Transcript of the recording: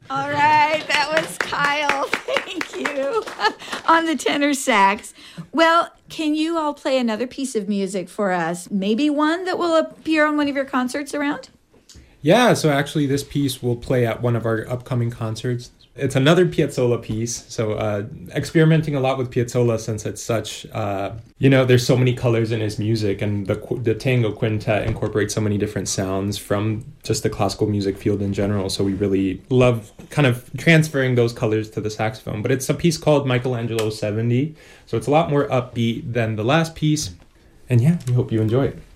All right, that was Kyle. Thank you. On the tenor sax. Well, can you all play another piece of music for us? Maybe one that will appear on one of your concerts around? Yeah, so actually this piece will play at one of our upcoming concerts. It's another Piazzolla piece, so experimenting a lot with Piazzolla since it's such, there's so many colors in his music, and the Tango Quintet incorporates so many different sounds from just the classical music field in general, so we really love kind of transferring those colors to the saxophone. But it's a piece called Michelangelo 70, so it's a lot more upbeat than the last piece, and yeah, we hope you enjoy it.